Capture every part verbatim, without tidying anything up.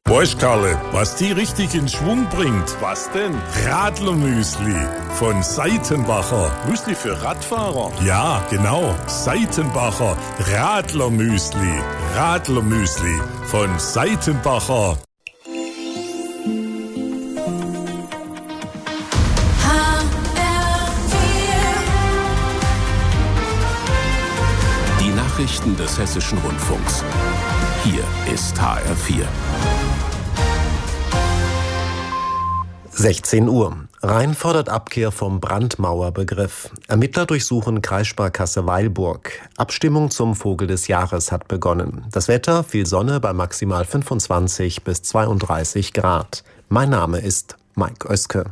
Weißt Karle, was die richtig in Schwung bringt? Was denn? Radlermüsli von Seitenbacher. Müsli für Radfahrer? Ja, genau. Seitenbacher Radlermüsli. Radlermüsli von Seitenbacher. Die Nachrichten des Hessischen Rundfunks. Hier ist H R vier. sechzehn Uhr. Rhein fordert Abkehr vom Brandmauerbegriff. Ermittler durchsuchen Kreissparkasse Weilburg. Abstimmung zum Vogel des Jahres hat begonnen. Das Wetter, viel Sonne bei maximal fünfundzwanzig bis zweiunddreißig Grad. Mein Name ist Mike Oeske.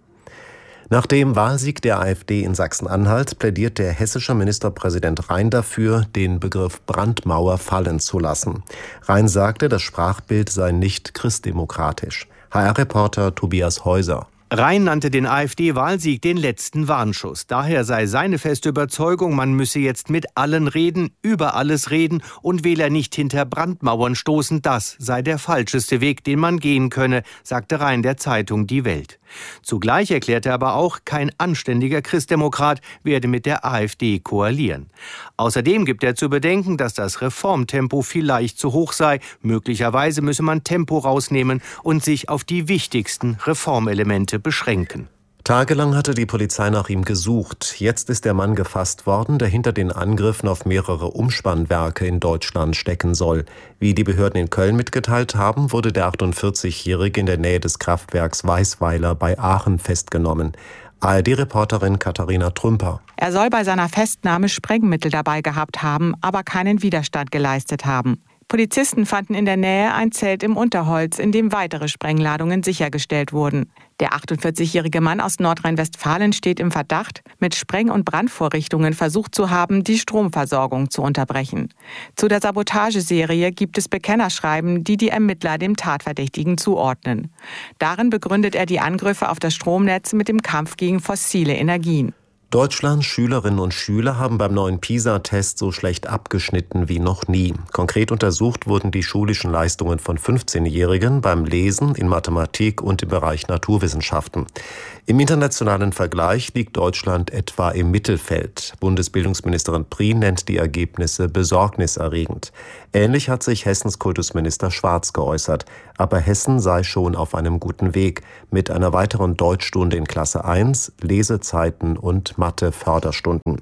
Nach dem Wahlsieg der AfD in Sachsen-Anhalt plädiert der hessische Ministerpräsident Rhein dafür, den Begriff Brandmauer fallen zu lassen. Rhein sagte, das Sprachbild sei nicht christdemokratisch. H R-Reporter Tobias Häuser. Rhein nannte den AfD-Wahlsieg den letzten Warnschuss. Daher sei seine feste Überzeugung, man müsse jetzt mit allen reden, über alles reden und Wähler nicht hinter Brandmauern stoßen. Das sei der falscheste Weg, den man gehen könne, sagte Rhein der Zeitung Die Welt. Zugleich erklärte er aber auch, kein anständiger Christdemokrat werde mit der AfD koalieren. Außerdem gibt er zu bedenken, dass das Reformtempo vielleicht zu hoch sei. Möglicherweise müsse man Tempo rausnehmen und sich auf die wichtigsten Reformelemente beschränken. Tagelang hatte die Polizei nach ihm gesucht. Jetzt ist der Mann gefasst worden, der hinter den Angriffen auf mehrere Umspannwerke in Deutschland stecken soll. Wie die Behörden in Köln mitgeteilt haben, wurde der achtundvierzigjährige in der Nähe des Kraftwerks Weißweiler bei Aachen festgenommen. A R D-Reporterin Katharina Trümper. Er soll bei seiner Festnahme Sprengmittel dabei gehabt haben, aber keinen Widerstand geleistet haben. Polizisten fanden in der Nähe ein Zelt im Unterholz, in dem weitere Sprengladungen sichergestellt wurden. Der achtundvierzigjährige Mann aus Nordrhein-Westfalen steht im Verdacht, mit Spreng- und Brandvorrichtungen versucht zu haben, die Stromversorgung zu unterbrechen. Zu der Sabotageserie gibt es Bekennerschreiben, die die Ermittler dem Tatverdächtigen zuordnen. Darin begründet er die Angriffe auf das Stromnetz mit dem Kampf gegen fossile Energien. Deutschlands Schülerinnen und Schüler haben beim neuen PISA-Test so schlecht abgeschnitten wie noch nie. Konkret untersucht wurden die schulischen Leistungen von fünfzehnjährigen beim Lesen, in Mathematik und im Bereich Naturwissenschaften. Im internationalen Vergleich liegt Deutschland etwa im Mittelfeld. Bundesbildungsministerin Prien nennt die Ergebnisse besorgniserregend. Ähnlich hat sich Hessens Kultusminister Schwarz geäußert. Aber Hessen sei schon auf einem guten Weg mit einer weiteren Deutschstunde in Klasse eins, Lesezeiten und Mathe-Förderstunden.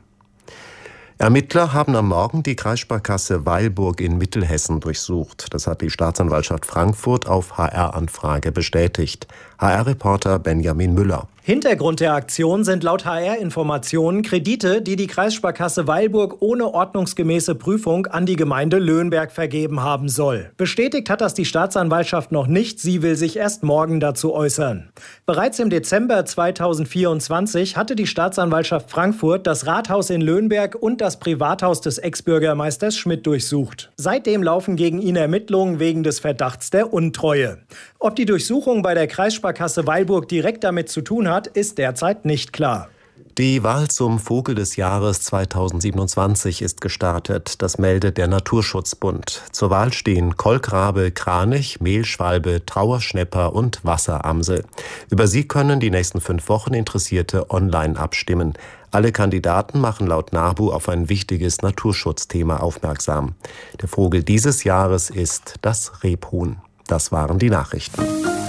Ermittler haben am Morgen die Kreissparkasse Weilburg in Mittelhessen durchsucht. Das hat die Staatsanwaltschaft Frankfurt auf H R-Anfrage bestätigt. H R-Reporter Benjamin Müller. Hintergrund der Aktion sind laut H R-Informationen Kredite, die die Kreissparkasse Weilburg ohne ordnungsgemäße Prüfung an die Gemeinde Löhnberg vergeben haben soll. Bestätigt hat das die Staatsanwaltschaft noch nicht, sie will sich erst morgen dazu äußern. Bereits im Dezember zweitausendvierundzwanzig hatte die Staatsanwaltschaft Frankfurt das Rathaus in Löhnberg und das Privathaus des Ex-Bürgermeisters Schmidt durchsucht. Seitdem laufen gegen ihn Ermittlungen wegen des Verdachts der Untreue. Ob die Durchsuchung bei der Kreissparkasse Weilburg direkt damit zu tun hat, ist derzeit nicht klar. Die Wahl zum Vogel des Jahres zweitausendsiebenundzwanzig ist gestartet. Das meldet der Naturschutzbund. Zur Wahl stehen Kolkrabe, Kranich, Mehlschwalbe, Trauerschnäpper und Wasseramsel. Über sie können die nächsten fünf Wochen Interessierte online abstimmen. Alle Kandidaten machen laut NABU auf ein wichtiges Naturschutzthema aufmerksam. Der Vogel dieses Jahres ist das Rebhuhn. Das waren die Nachrichten.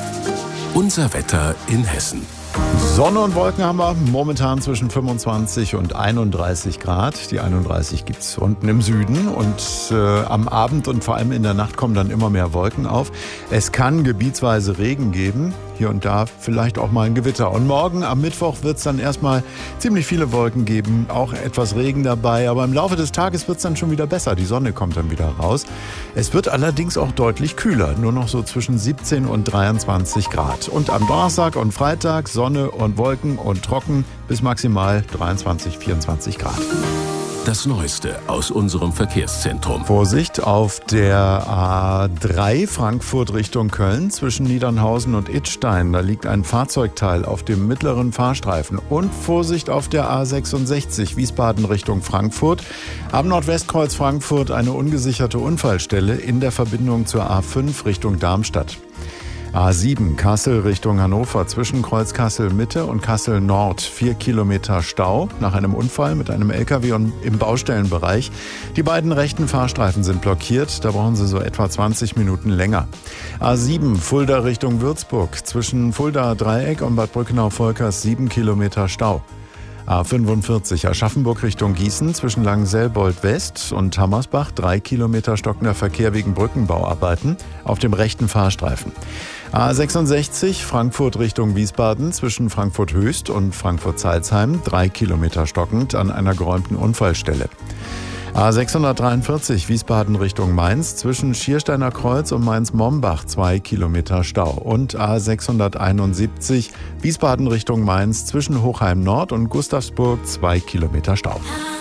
Unser Wetter in Hessen. Sonne und Wolken haben wir momentan zwischen fünfundzwanzig und einunddreißig Grad. Die einunddreißig gibt es unten im Süden und äh, am Abend und vor allem in der Nacht kommen dann immer mehr Wolken auf. Es kann gebietsweise Regen geben, hier und da vielleicht auch mal ein Gewitter. Und morgen am Mittwoch wird es dann erstmal ziemlich viele Wolken geben, auch etwas Regen dabei. Aber im Laufe des Tages wird es dann schon wieder besser. Die Sonne kommt dann wieder raus. Es wird allerdings auch deutlich kühler, nur noch so zwischen siebzehn und dreiundzwanzig Grad. Und am Donnerstag und Freitag Sonne und Wolken und trocken bis maximal dreiundzwanzig, vierundzwanzig Grad. Das Neueste aus unserem Verkehrszentrum. Vorsicht auf der A drei Frankfurt Richtung Köln zwischen Niedernhausen und Idstein. Da liegt ein Fahrzeugteil auf dem mittleren Fahrstreifen. Und Vorsicht auf der A sechsundsechzig Wiesbaden Richtung Frankfurt. Am Nordwestkreuz Frankfurt eine ungesicherte Unfallstelle in der Verbindung zur A fünf Richtung Darmstadt. A sieben Kassel Richtung Hannover zwischen Kreuz Kassel Mitte und Kassel Nord. Vier Kilometer Stau nach einem Unfall mit einem L K W im Baustellenbereich. Die beiden rechten Fahrstreifen sind blockiert. Da brauchen Sie so etwa zwanzig Minuten länger. A sieben Fulda Richtung Würzburg zwischen Fulda Dreieck und Bad Brückenau-Volkers sieben Kilometer Stau. A fünfundvierzig Aschaffenburg Richtung Gießen zwischen Langenselbold West und Hammersbach drei Kilometer stockender Verkehr wegen Brückenbauarbeiten auf dem rechten Fahrstreifen. A sechsundsechzig Frankfurt Richtung Wiesbaden zwischen Frankfurt Höchst und Frankfurt Salzheim drei Kilometer stockend an einer geräumten Unfallstelle. A sechshundertdreiundvierzig Wiesbaden Richtung Mainz zwischen Schiersteiner Kreuz und Mainz-Mombach zwei Kilometer Stau. Und A sechshunderteinundsiebzig Wiesbaden Richtung Mainz zwischen Hochheim Nord und Gustavsburg zwei Kilometer Stau.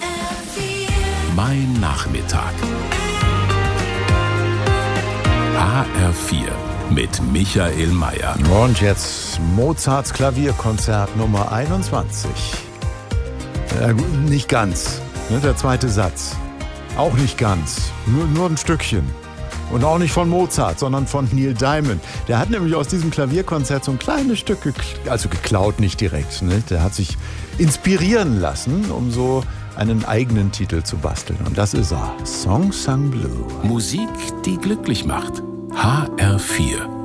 Mein Nachmittag. H R vier mit Michael Mayer. Und jetzt Mozarts Klavierkonzert Nummer einundzwanzig. Äh, nicht ganz. Ne, der zweite Satz. Auch nicht ganz. Nur, nur ein Stückchen. Und auch nicht von Mozart, sondern von Neil Diamond. Der hat nämlich aus diesem Klavierkonzert so ein kleines Stück, gekl- also geklaut nicht direkt. Ne? Der hat sich inspirieren lassen, um so einen eigenen Titel zu basteln. Und das ist er. Song Sung Blue. Musik, die glücklich macht. H R vier.